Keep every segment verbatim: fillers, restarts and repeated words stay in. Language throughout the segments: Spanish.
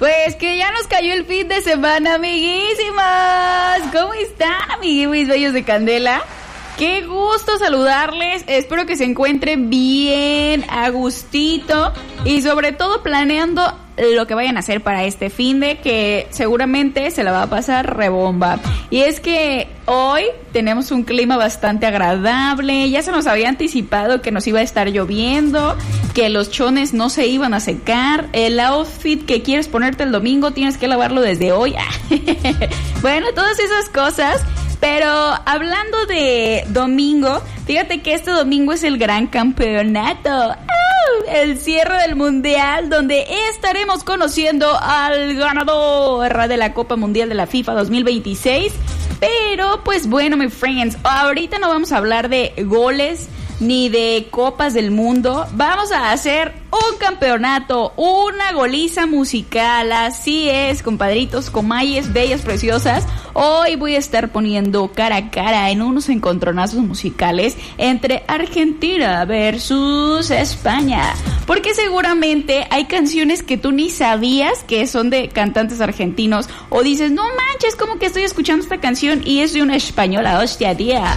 Pues que ya nos cayó el fin de semana, amiguísimas. ¿Cómo están, amiguis bellos de Candela? Qué gusto saludarles. Espero que se encuentren bien, a gustito y sobre todo planeando lo que vayan a hacer para este finde, que seguramente se la va a pasar rebomba. Y es que hoy tenemos un clima bastante agradable. Ya se nos había anticipado que nos iba a estar lloviendo, que los chones no se iban a secar. El outfit que quieres ponerte el domingo tienes que lavarlo desde hoy. Bueno, todas esas cosas. Pero hablando de domingo, fíjate que este domingo es el gran campeonato. El cierre del mundial, donde estaremos conociendo al ganador de la Copa Mundial de la FIFA dos mil veintiséis. Pero pues bueno, my friends, ahorita no vamos a hablar de goles ni de copas del mundo. Vamos a hacer un campeonato, una goliza musical. Así es, compadritos, comayes, bellas, preciosas. Hoy voy a estar poniendo cara a cara en unos encontronazos musicales entre Argentina versus España, porque seguramente hay canciones que tú ni sabías que son de cantantes argentinos, o dices, no manches, como que estoy escuchando esta canción y es de una española, hostia, tía.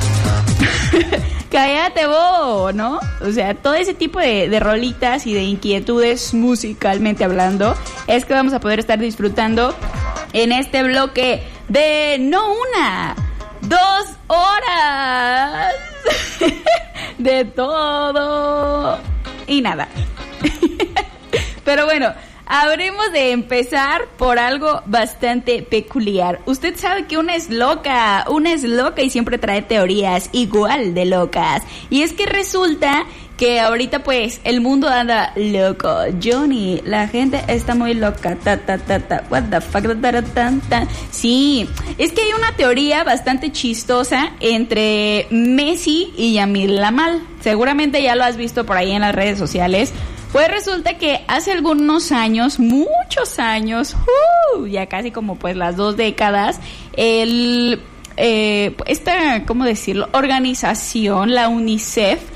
Cállate vos, ¿no? O sea, todo ese tipo de, de rolitas y de inquietudes musicalmente hablando es que vamos a poder estar disfrutando en este bloque de no una, dos horas de todo y nada. Pero bueno, habremos de empezar por algo bastante peculiar. Usted sabe que una es loca, una es loca y siempre trae teorías igual de locas. Y es que resulta que ahorita pues el mundo anda loco. Johnny, la gente está muy loca. Ta, ta, ta, ta. What the fuck? Ta, ta, ta, ta. Sí, es que hay una teoría bastante chistosa entre Messi y Yamil Lamal. Seguramente ya lo has visto por ahí en las redes sociales. Pues resulta que hace algunos años, muchos años, uh, ya casi como pues las dos décadas, el, eh, esta, ¿cómo decirlo? Organización, la UNICEF,